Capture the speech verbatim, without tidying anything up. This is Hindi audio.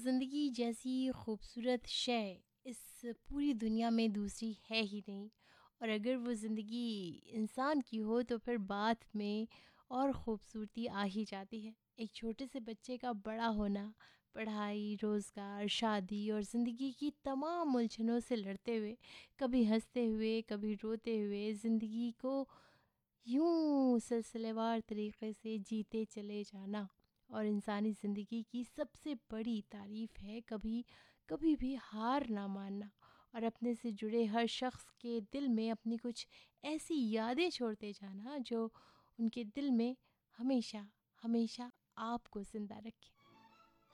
ज़िंदगी जैसी खूबसूरत शय इस पूरी दुनिया में दूसरी है ही नहीं। और अगर वो ज़िंदगी इंसान की हो तो फिर बात में और ख़ूबसूरती आ ही जाती है। एक छोटे से बच्चे का बड़ा होना, पढ़ाई, रोज़गार, शादी और ज़िंदगी की तमाम उलझनों से लड़ते हुए, कभी हंसते हुए, कभी रोते हुए ज़िंदगी को यूं सिलसिलेवार तरीके से जीते चले जाना। और इंसानी ज़िंदगी की सबसे बड़ी तारीफ़ है कभी कभी भी हार ना मानना और अपने से जुड़े हर शख्स के दिल में अपनी कुछ ऐसी यादें छोड़ते जाना जो उनके दिल में हमेशा हमेशा आपको ज़िंदा रखे।